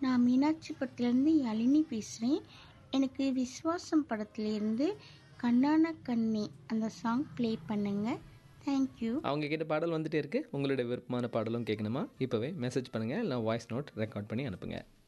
நான் மீனாட்சிபுரத்துலேருந்து யாழினி பேசுகிறேன். எனக்கு விஸ்வாசம் படத்துலேருந்து கண்ணான கண்ணே அந்த சாங் ப்ளே பண்ணுங்க. தேங்க்யூ. அவங்க கிட்ட பாடல் வந்துட்டே இருக்கு. உங்களுடைய விருப்பமான பாடலும் கேட்கணுமா? இப்போவே மெசேஜ் பண்ணுங்கள், இல்லை வாய்ஸ் நோட் ரெக்கார்ட் பண்ணி அனுப்புங்க.